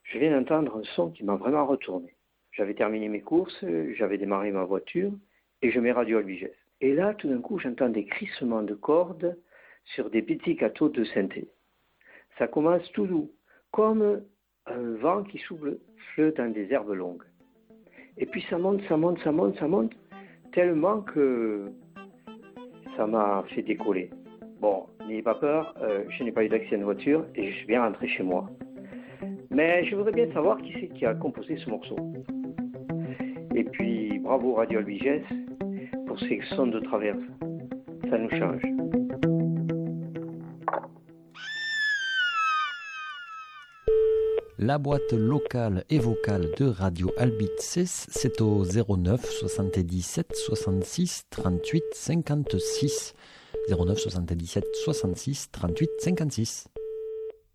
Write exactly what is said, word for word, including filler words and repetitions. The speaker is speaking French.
Je viens d'entendre un son qui m'a vraiment retourné. J'avais terminé mes courses, j'avais démarré ma voiture et je mets Radio Albiges. Et là, tout d'un coup, j'entends des crissements de cordes sur des petits gâteaux de synthé. Ça commence tout doux, comme un vent qui souffle dans des herbes longues. Et puis ça monte, ça monte, ça monte, ça monte, tellement que ça m'a fait décoller. Bon, n'ayez pas peur, euh, je n'ai pas eu d'accident de voiture et je suis bien rentré chez moi. Mais je voudrais bien savoir qui c'est qui a composé ce morceau. Et puis, bravo Radio Albiges pour ces sons de traverse. Ça nous change. La boîte locale et vocale de Radio Albiges, c'est au zéro neuf soixante-dix-sept soixante-six trente-huit cinquante-six. zéro neuf soixante-dix-sept soixante-six trente-huit cinquante-six.